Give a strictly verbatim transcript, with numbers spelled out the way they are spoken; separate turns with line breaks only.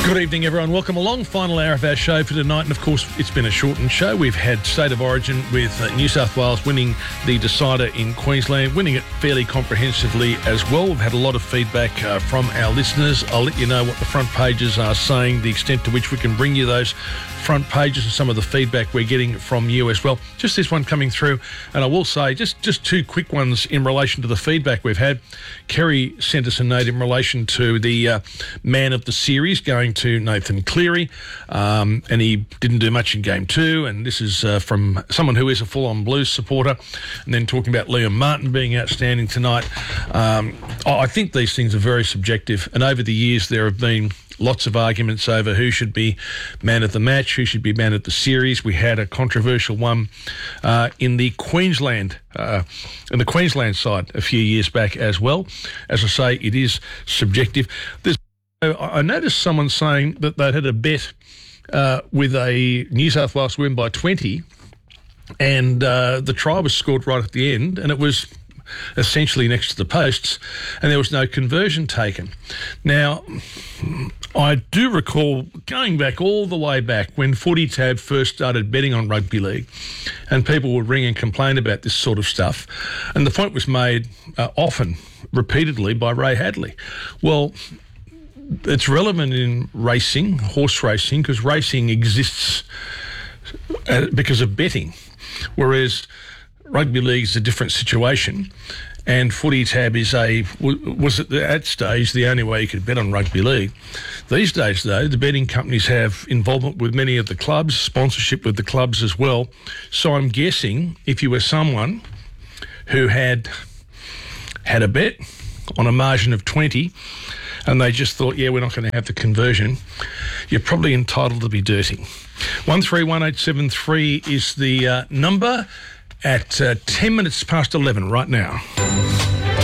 Good evening, everyone. Welcome along. Final hour of our show for tonight. And, of course, it's been a shortened show. We've had State of Origin with uh, New South Wales winning the decider in Queensland, winning it fairly comprehensively as well. We've had a lot of feedback uh, from our listeners. I'll let you know what the front pages are saying, the extent to which we can bring you those front pages and some of the feedback we're getting from you as well. Just this one coming through, and I will say just, just two quick ones in relation to the feedback we've had. Kerry sent us a note in relation to the uh, man of the series going to Nathan Cleary, um, and he didn't do much in game two, and this is uh, from someone who is a full-on Blues supporter, and then talking about Liam Martin being outstanding tonight. Um, I think these things are very subjective, and over the years there have been lots of arguments over who should be man of the match, who should be man of the series. We had a controversial one uh, in the Queensland, uh, in the Queensland side a few years back as well. As I say, it is subjective. There's, I noticed someone saying that they'd had a bet uh, with a New South Wales win by twenty, and uh, the try was scored right at the end, and it was essentially next to the posts, and there was no conversion taken. Now, I do recall going back all the way back when Footy Tab first started betting on rugby league, and people would ring and complain about this sort of stuff, and the point was made uh, often, repeatedly, by Ray Hadley. Well, it's relevant in racing, horse racing, because racing exists uh, because of betting, whereas rugby league is a different situation, and Footy Tab is a was at that stage the only way you could bet on rugby league. These days, though, the betting companies have involvement with many of the clubs, sponsorship with the clubs as well. So I'm guessing if you were someone who had had a bet on a margin of twenty, and they just thought, yeah, we're not going to have the conversion, you're probably entitled to be dirty. one three one eight seven three is the uh, number at uh, ten minutes past eleven right now.